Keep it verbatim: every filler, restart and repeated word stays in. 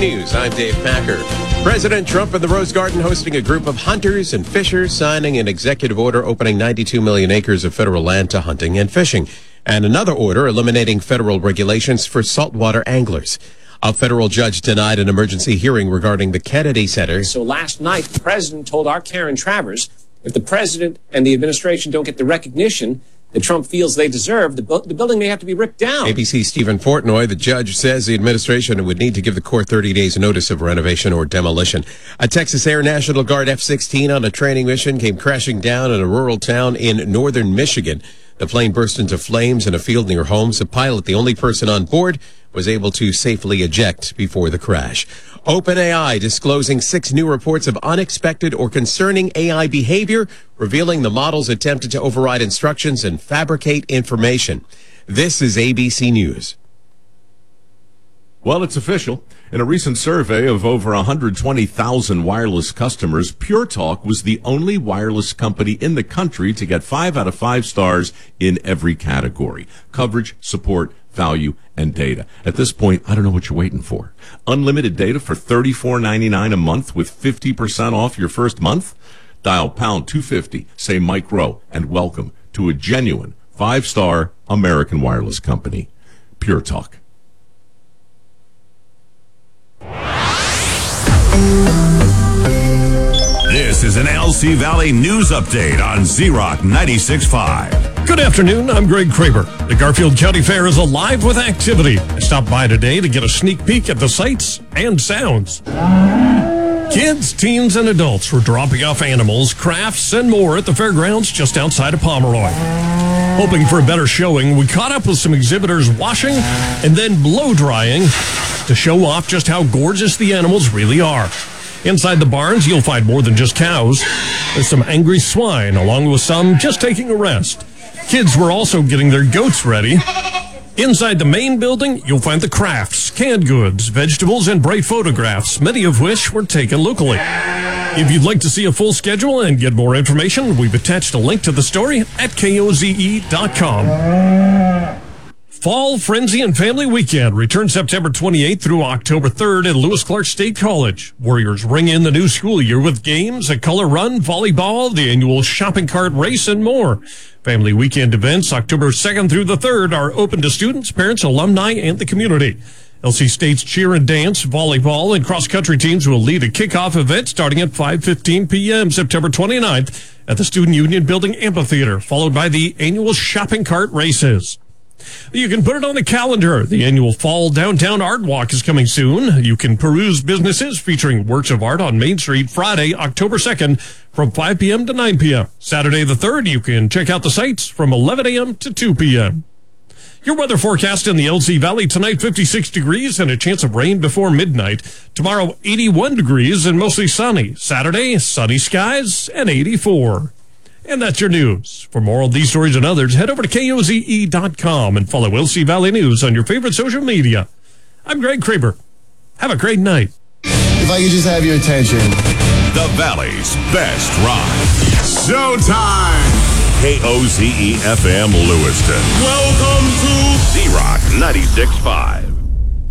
News, I'm Dave Packer. President Trump and the Rose Garden hosting a group of hunters and fishers signing an executive order opening ninety-two million acres of federal land to hunting and fishing, and another order eliminating federal regulations for saltwater anglers. A federal judge denied an emergency hearing regarding the Kennedy Center. So last night, the president told our Karen Travers, if the president and the administration don't get the recognition that Trump feels they deserve, the, bu- the building may have to be ripped down. A B C's Stephen Portnoy, the judge, says the administration would need to give the court thirty days notice of renovation or demolition. A Texas Air National Guard F sixteen on a training mission came crashing down in a rural town in northern Michigan. The plane burst into flames in a field near home. The pilot, the only person on board, was able to safely eject before the crash. OpenAI disclosing six new reports of unexpected or concerning A I behavior, revealing the models attempted to override instructions and fabricate information. This is A B C News. Well, it's official. In a recent survey of over one hundred twenty thousand wireless customers, Pure Talk was the only wireless company in the country to get five out of five stars in every category: coverage, support, value, and data. At this point, I don't know what you're waiting for. Unlimited data for thirty-four ninety-nine a month with fifty percent off your first month? Dial pound two fifty, say Mike Rowe, and welcome to a genuine five-star American wireless company. Pure Talk. This is an L C Valley News Update on Z-Rock ninety-six point five. Good afternoon, I'm Greg Kraber. The Garfield County Fair is alive with activity. I stopped by today to get a sneak peek at the sights and sounds. Kids, teens, and adults were dropping off animals, crafts, and more at the fairgrounds just outside of Pomeroy. Hoping for a better showing, we caught up with some exhibitors washing and then blow-drying to show off just how gorgeous the animals really are. Inside the barns, you'll find more than just cows. There's some angry swine, along with some just taking a rest. Kids were also getting their goats ready. Inside the main building, you'll find the crafts, canned goods, vegetables, and bright photographs, many of which were taken locally. If you'd like to see a full schedule and get more information, we've attached a link to the story at K O Z E dot com. Fall Frenzy and Family Weekend returns September twenty-eighth through October third at Lewis Clark State College. Warriors ring in the new school year with games, a color run, volleyball, the annual shopping cart race, and more. Family Weekend events October second through the third are open to students, parents, alumni, and the community. L C State's cheer and dance, volleyball, and cross-country teams will lead a kickoff event starting at five fifteen p.m. September twenty-ninth at the Student Union Building Amphitheater, followed by the annual shopping cart races. You can put it on the calendar. The annual Fall Downtown Art Walk is coming soon. You can peruse businesses featuring works of art on Main Street Friday, October second from five p.m. to nine p.m. Saturday the third, you can check out the sights from eleven a.m. to two p.m. Your weather forecast in the L C Valley tonight, fifty-six degrees and a chance of rain before midnight. Tomorrow, eighty-one degrees and mostly sunny. Saturday, sunny skies and eighty-four. And that's your news. For more on these stories and others, head over to K O Z E dot com and follow L C Valley News on your favorite social media. I'm Greg Kraber. Have a great night. If I could just have your attention. The Valley's best ride. Showtime! K O Z E F M Lewiston. Welcome to Z-Rock ninety-six point five.